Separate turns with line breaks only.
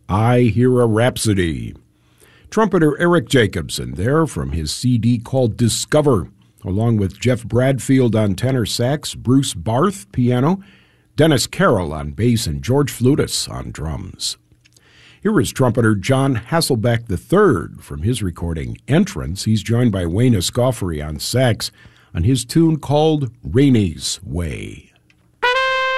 I Hear a Rhapsody. Trumpeter Eric Jacobson there from his CD called Discover, along with Jeff Bradfield on tenor sax, Bruce Barth piano, Dennis Carroll on bass, and George Flutis on drums. Here is trumpeter John Hasselbeck III from his recording Entrance. He's joined by Wayne Escoffery on sax on his tune called Rainey's Way.